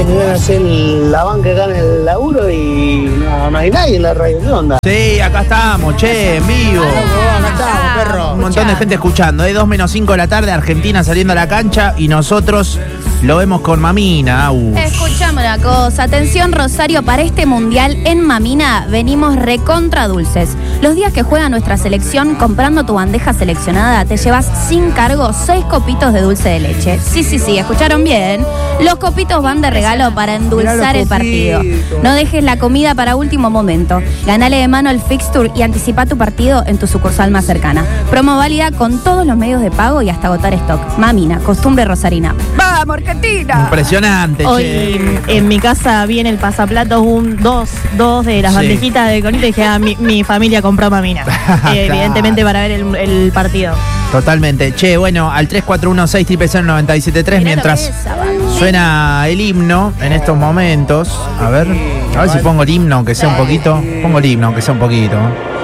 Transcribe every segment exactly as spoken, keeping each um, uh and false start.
me iban a hacer la banca acá en el laburo y no, no hay nadie en la radio. ¿Qué onda? Sí, acá estamos, che, en vivo. Ah, acá estamos, perro. Un montón de gente escuchando, ¿eh? dos menos cinco de la tarde, Argentina saliendo a la cancha y nosotros lo vemos con Mamina. Uh. Escuchame una cosa, atención Rosario, para este mundial en Mamina venimos recontra dulces. Los días que juega nuestra selección, comprando tu bandeja seleccionada, te llevas sin cargo seis copitos de dulce de leche. Sí, sí, sí, escucharon bien. Los copitos van de regalo para endulzar el partido. No dejes la comida para último momento. Ganale de mano el fixture y anticipa tu partido en tu sucursal más cercana. Promo válida con todos los medios de pago y hasta agotar stock. Mamina, costumbre rosarina. ¡Vamos, Argentina! Impresionante, Hoy che. en mi casa vi en el pasaplatos un, dos, dos de las Sí. bandejitas de conito y dije, ah, mi, mi familia compró Mamina. Eh, evidentemente para ver el, el partido. Totalmente. Che, bueno, al tres cuatro uno seis cero cero nueve siete tres Mirá lo mientras que es esa banda. suena el himno en estos momentos. A ver, a ver si pongo el himno, aunque sea un poquito. Pongo el himno, aunque sea un poquito.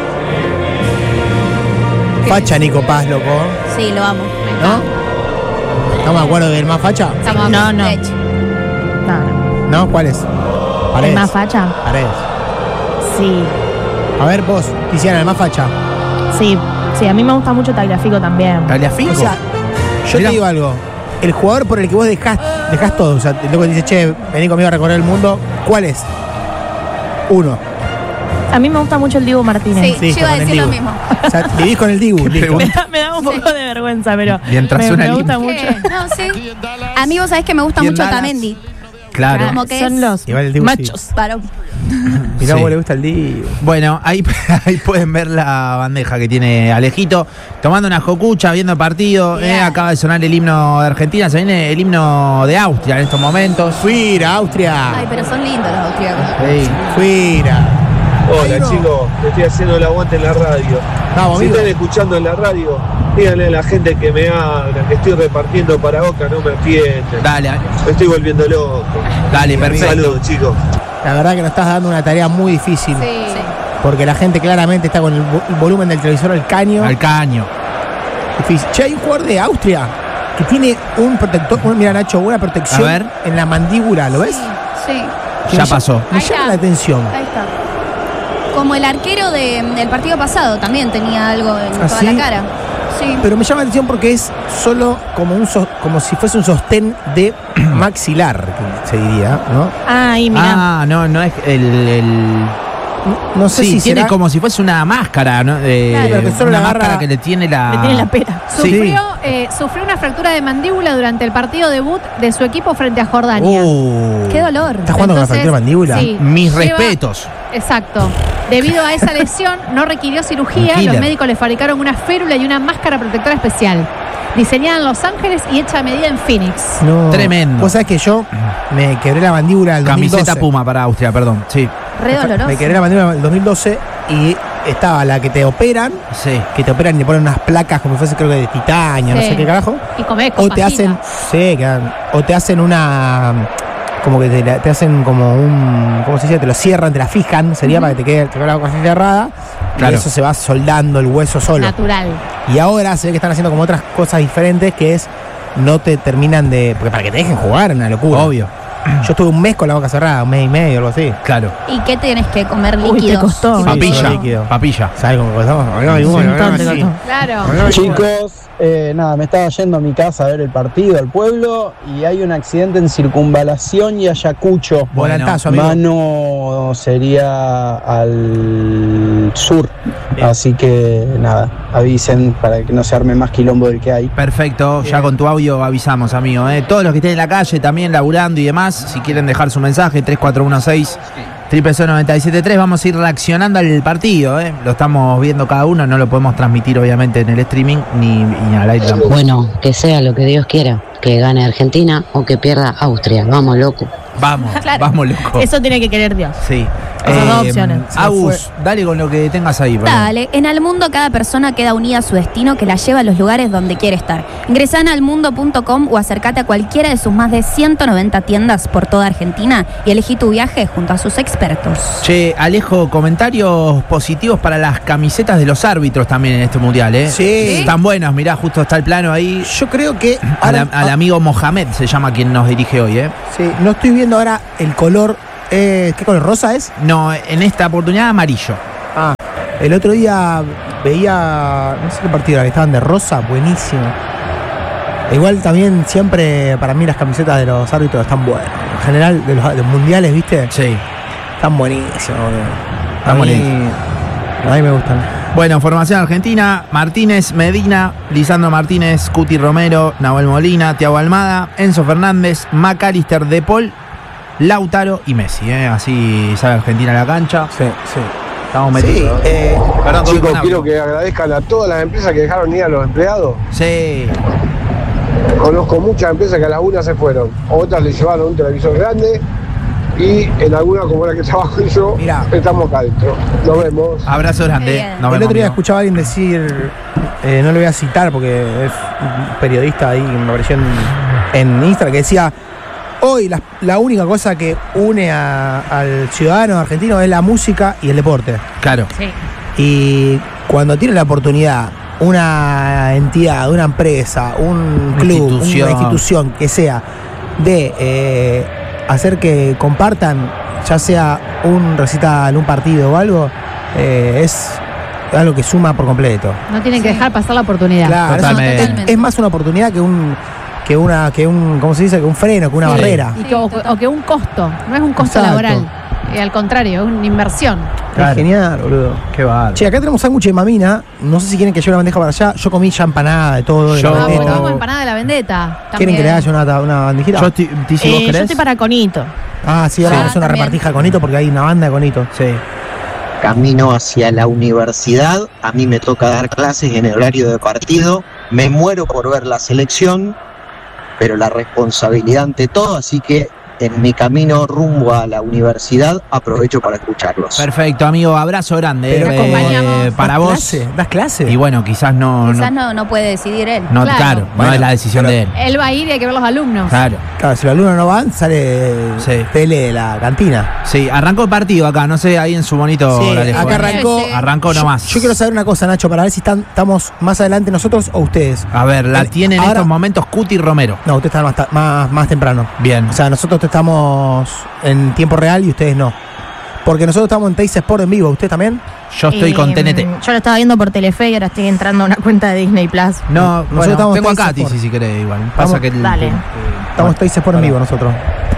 Facha Nico Paz, loco. Sí, lo amo. ¿No? ¿Estamos de acuerdo que el más facha? Estamos No, con no. leche. No, no. ¿No? ¿Cuál es? ¿El Paredes. más facha? Paredes. Sí, A ver, vos, Tiziana, el más facha. sí, sí, a mí me gusta mucho Tagliafico también. ¿Tagliafico? O sea, yo Mirá. te digo algo. El jugador por el que vos dejás, dejás todo. O sea, el loco te dice, che, vení conmigo a recorrer el mundo. ¿Cuál es? Uno. A mí me gusta mucho el Dibu Martínez. Sí, yo iba a con el decir lo Dibu. mismo. O sea, vivís con el Dibu. listo. Me da, me da un poco de vergüenza, pero Mientras me, suena me el gusta himno. mucho. ¿Qué? No, sí. A mí vos sabés que me gusta ¿Y en mucho Dallas? Otamendi. Claro. Como que Son es los Igual el Dibu machos. varón. Mirá, Sí. vos le gusta el Dibu. Bueno, ahí, ahí pueden ver la bandeja que tiene Alejito, tomando una jocucha, viendo el partido. Yeah. eh, acaba de sonar el himno de Argentina, se viene el himno de Austria en estos momentos. Fuira, Austria. Ay, pero son lindos los austríacos. Sí. Fuira. Hola Ahí no. chicos, estoy haciendo el aguante en la radio. Vamos, Si amigo. están escuchando en la radio, díganle a la gente que me habla, que estoy repartiendo para Boca, no me atienden. Dale, Me estoy volviendo loco. dale, perfecto. Saludos chicos. La verdad que nos estás dando una tarea muy difícil. Sí. Porque la gente claramente está con el, vo- el volumen del televisor al caño. Al caño. Difícil. Che, hay un jugador de Austria que tiene un protector, un- mira Nacho, una protección A ver. en la mandíbula, ¿lo ves? Sí. Que Ya me pasó. llama- Me Ahí llama está. la atención. Ahí está. Como el arquero de- del partido pasado también tenía algo en ¿Ah, toda sí? la cara. Sí. Pero me llama la atención porque es solo como un sos- como si fuese un sostén de maxilar, que se diría, ¿no? Ah, ahí, mirá. Ah, no, no es el. el- No sé sí, si tiene será- como si fuese una máscara, ¿no? De- Claro, pero que solo una le agarra- máscara que le tiene la. Le tiene la pera. Sí. Sufrió, eh, sufrió una fractura de mandíbula durante el partido debut de su equipo frente a Jordania. Uh, Qué dolor. ¿Estás jugando con la Entonces, fractura de mandíbula? sí. Mis Lleva- respetos. Exacto. Debido a esa lesión, no requirió cirugía. Un killer. Los médicos le fabricaron una férula y una máscara protectora especial. Diseñada en Los Ángeles y hecha a medida en Phoenix. No. Tremendo. Vos sabés que yo me quebré la mandíbula en el dos mil doce. Camiseta Puma para Austria, perdón. Sí, Re doloroso. Me quebré la mandíbula en el dos mil doce y estaba la que te operan, sí. que te operan y te ponen unas placas como si fuese creo que de titanio, no Sí. sé qué carajo. Y comés O con te pajita. hacen, sí, que dan- o te hacen una, como que te, la- te hacen como un, ¿cómo se dice? Te lo cierran, te la fijan, sería para que te quede, te quede la cosa cerrada. Claro. Y eso se va soldando el hueso solo. Natural. Y ahora se ve que están haciendo como otras cosas diferentes que es, no te terminan de, porque para que te dejen jugar es una locura. Obvio. Yo estuve un mes con la boca cerrada, un mes y medio, algo así. Claro. ¿Y qué tienes que comer Uy, te líquidos? costó. Sí. solo Papilla. líquido. Papilla. ¿Sabes cómo estamos? Hablamos igual, Un hablamos montón te así. costó. Claro. Hablamos igual. Chicos, eh, nada, me estaba yendo a mi casa a ver el partido al pueblo y hay un accidente en Circunvalación y Ayacucho. Bueno. Volantazo, amigo. Mano sería al sur, Bien. así que nada, avisen para que no se arme más quilombo del que hay. Perfecto, ya con tu audio avisamos, amigo. ¿eh? Todos los que estén en la calle también laburando y demás, si quieren dejar su mensaje, tres cuatro uno seis cero cero nueve siete tres, vamos a ir reaccionando al partido. ¿eh? Lo estamos viendo cada uno, no lo podemos transmitir obviamente en el streaming ni, ni al aire tampoco. Bueno, que sea lo que Dios quiera, que gane Argentina o que pierda Austria, vamos loco. Vamos, Claro. vamos loco. Eso tiene que querer Dios. Sí. Esas dos opciones. Agus, dale con lo que tengas ahí. perdón. Dale, en Almundo cada persona queda unida a su destino que la lleva a los lugares donde quiere estar. Ingresá en almundo punto com o acércate a cualquiera de sus más de ciento noventa tiendas por toda Argentina y elegí tu viaje junto a sus expertos. Che, Alejo, comentarios positivos para las camisetas de los árbitros también en este mundial, ¿eh? Sí. Están buenas, mirá, justo está el plano ahí. Yo creo que Al, ahora- al amigo Mohamed se llama quien nos dirige hoy, ¿eh? sí, no estoy viendo viendo ahora el color. Eh, ¿Qué color? ¿Rosa es? No, en esta oportunidad amarillo. Ah, el otro día veía. No sé qué partido era, que estaban de rosa, buenísimo. Igual también siempre para mí las camisetas de los árbitros están buenas. En general, de los, de los mundiales, ¿viste? Sí. Están buenísimos. Están buenísimos. A mí me gustan. Bueno, formación argentina: Martínez, Medina, Lisandro Martínez, Cuti Romero, Nahuel Molina, Thiago Almada, Enzo Fernández, McAllister, De Paul, Lautaro y Messi. ¿eh? Así sale Argentina a la cancha. Sí, sí. Estamos metidos. Sí, eh, Perdón, Chicos, quiero que agradezcan a todas las empresas que dejaron ir a los empleados. Sí. Conozco muchas empresas que a las una se fueron, otras le llevaron un televisor grande y en alguna como la que trabajo yo, Mirá. estamos acá adentro. Nos vemos. Abrazo grande. Bien. Nos el vemos, otro día amigo. escuchaba a alguien decir, eh, no lo voy a citar porque es un periodista ahí, me apareció en, en Instagram, que decía, hoy la, la única cosa que une a- al ciudadano argentino es la música y el deporte. Claro. Sí. Y cuando tiene la oportunidad una entidad, una empresa, un club, Institución. una institución que sea de eh, hacer que compartan, ya sea un recital, un partido o algo, eh, es algo que suma por completo. No tienen que dejar pasar la oportunidad. Claro, es, Totalmente. es- es más una oportunidad que un que una que un ¿cómo se dice? Que un freno, que una Sí. barrera. Y que- o, o que un costo, no es un costo Exacto. laboral. Eh, al contrario, es una inversión. Es genial, boludo. Qué bárbaro. Che, acá tenemos sándwich de mamina. No sé si quieren que lleve una bandeja para allá. Yo comí ya empanada de todo. De Yo- la Ah, porque bandeta. tenemos empanada de la vendetta. ¿Quieren que le haya una, una bandejita? Yo estoy, Tizi, ¿vos Eh, yo querés? estoy para Conito. Ah, sí, ahora Ah, vamos a hacer una también. repartija con Hito porque hay una banda de Conito. Sí. Camino hacia la universidad, a mí me toca dar clases en el horario de partido, me muero por ver la selección, pero la responsabilidad ante todo, así que en mi camino rumbo a la universidad aprovecho para escucharlos. Perfecto, amigo. Abrazo grande. Pero eh, acompañamos. para ¿Das vos. clase? ¿Das clase? Y bueno, quizás no. Quizás no, no, no puede decidir él. no, Claro. claro, no Bueno, es la decisión pero- de él. Él va a ir y hay que ver los alumnos. Claro. Claro, si los alumnos no van, sale Sí. tele de la cantina. Sí, arrancó el partido acá, no sé, ahí en su bonito Sí, horario. acá arrancó. Sí, sí. Arrancó Yo, nomás. yo quiero saber una cosa, Nacho, para ver si están, estamos más adelante nosotros o ustedes. A ver, la El- tiene en ahora- estos momentos Cuti Romero. No, ustedes están más, ta- más, más temprano. Bien. O sea, nosotros estamos en tiempo real y ustedes no. Porque nosotros estamos en Teis Sport en vivo. ¿Usted también? Yo estoy Eh, con T N T. Yo lo estaba viendo por Telefe y ahora estoy entrando a una cuenta de Disney Plus. No, Nosotros bueno, estamos tengo Teis acá Sport. Tizi si querés igual. Pasa Estamos- que el, Dale. eh, Estamos en Teis Sport en bueno. vivo nosotros.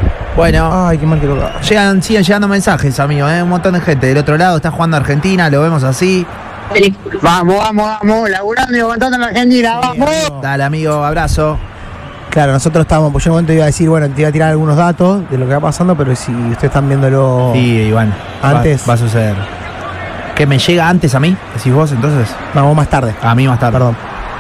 Bueno, Ay, qué mal que toca. llegan, siguen llegando mensajes, amigo, ¿eh? Un montón de gente. Del otro lado está jugando Argentina, lo vemos así. Vamos, vamos, vamos, laburando y aguantando en la Argentina, vamos. Dale, amigo, abrazo. Claro, nosotros estábamos, pues yo en un momento iba a decir, bueno, te iba a tirar algunos datos de lo que va pasando, pero si ustedes están viéndolo Sí, Iván. va- Antes. Va, a suceder. ¿Que me llega antes a mí? ¿Decís vos entonces? vamos más tarde. A mí más tarde. Perdón.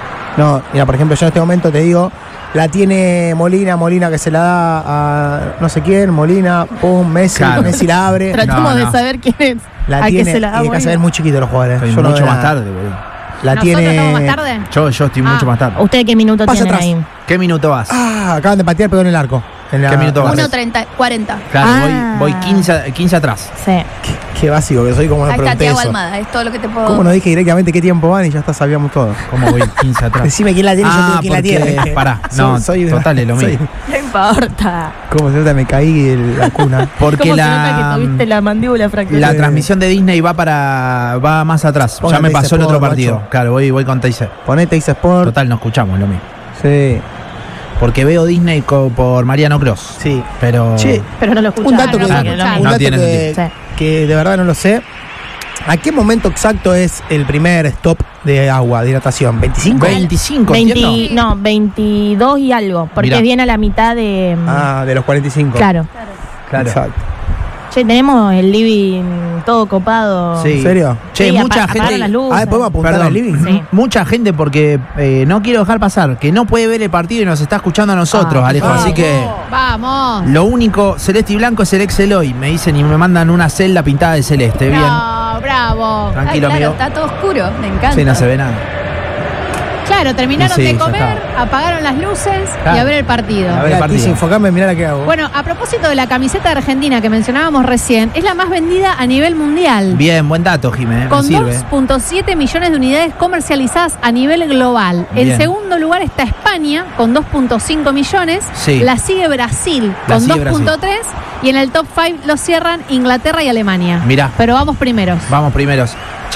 No, mira, por ejemplo, yo en este momento te digo, la tiene Molina, Molina que se la da a no sé quién, Molina, pum, Messi, Claro. Messi la abre. Tratemos No, de no. saber quién es. La a tiene, que se la y da hay que Molina. saber muy chiquitos los jugadores. Estoy Yo no mucho veo más nada. tarde, boludo. La ¿Nosotros tiene. estamos más tarde? Yo, yo estoy Ah. mucho más tarde. ¿Usted qué minuto Pasa tienen atrás. ahí? ¿Qué minuto vas? Ah, acaban de patear, pegó en el arco. En la- ¿Qué minuto vas? uno treinta, cuarenta. Claro, Ah. voy, voy quince, quince atrás. Sí. Qué, qué básico que soy, como no Ahí está pregunté Thiago eso. Almada, es todo lo que te puedo. ¿Cómo no dije directamente qué tiempo van y ya está, sabíamos todo? ¿Cómo voy quince atrás? Decime quién la tiene y yo Ah, te digo quién la porque- tiene. pará, Soy- no, soy- total es lo soy- mismo. No importa. ¿Cómo se nota? Me caí en la cuna. Porque ¿Cómo se la, nota que tuviste la mandíbula fracturada? la transmisión de Disney va para va más atrás. Ponga Ya me Teis pasó el otro Sport, partido. macho. Claro, voy, voy con Teis. Ponete Teis Sport. Total, no escuchamos lo mismo. Sí, Porque veo Disney co- por Mariano Cross. sí. Pero. Che, Pero no lo escuchás. un dato, que, no, un no, no, dato no tiene que, sentido. que de verdad no lo sé. ¿A qué momento exacto es el primer stop de agua, de hidratación? ¿veinticinco? veinticinco, veinte, entiendo. no, veintidós y algo. Porque Mirá. viene a la mitad de. Ah, de los cuarenta y cinco. Claro. Claro. Exacto. Che, tenemos el living todo copado. Sí. ¿En serio? Che, Sí, mucha apa- apagaron gente. las luces. Ah, ¿podemos apuntar Perdón, al living? Sí. mucha gente porque eh, no quiero dejar pasar que no puede ver el partido y nos está escuchando a nosotros, Ah, Alejo. vamos. Así que Vamos. lo único celeste y blanco es el Exceloy. Me dicen y me mandan una celda pintada de celeste. Bien. No, bravo. Tranquilo, Ay, claro, amigo. está todo oscuro, me encanta. Sí, no se ve nada. Claro, Claro, terminaron Sí, de ya comer, apagaron las luces Claro. y a ver el partido. A ver el Mirá, partido. quise enfocarme, mirá la que hago. Bueno, a propósito de la camiseta de Argentina que mencionábamos recién, es la más vendida a nivel mundial. Bien, buen dato, Jimé. Me Con sirve. dos punto siete millones de unidades comercializadas a nivel global. Bien. En segundo lugar está España con dos punto cinco millones. Sí. La sigue Brasil La con sigue dos punto tres. Y en el top cinco lo cierran Inglaterra y Alemania. Mirá. Pero vamos primeros. Vamos primeros.